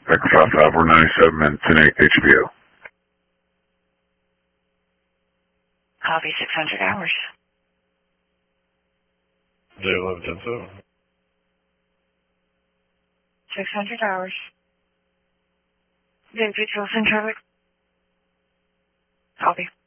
Echo 55, we're 97 and 10-8 HBO. Copy 600 hours. J11 600 hours. David Wilson traffic. Copy.